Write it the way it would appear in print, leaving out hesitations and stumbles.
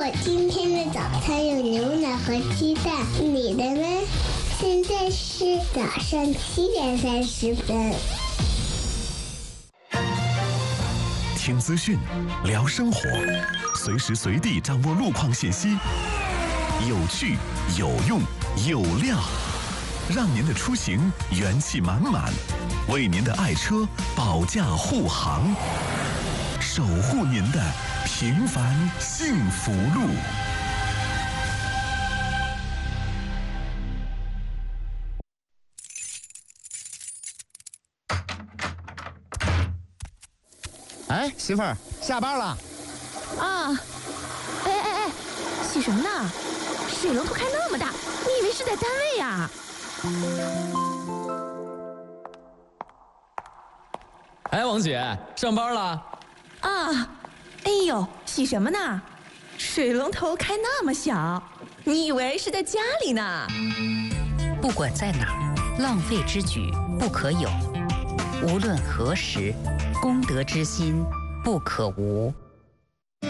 我今天的早餐有牛奶和鸡蛋，你的呢？现在是早上7:30。 听资讯，聊生活，随时随地掌握路况信息，有趣、有用、有料，让您的出行元气满满，为您的爱车保驾护航，守护您的平凡幸福路。 哎，媳妇儿，下班了。 啊！哎，洗什么呢？水龙头开那么大，你以为是在单位呀？ 哎，王姐，上班了？ 啊！哎呦，洗什么呢？水龙头开那么小，你以为是在家里呢？ 不管在哪儿，浪费之举不可有。无论何时，公德之心不可无。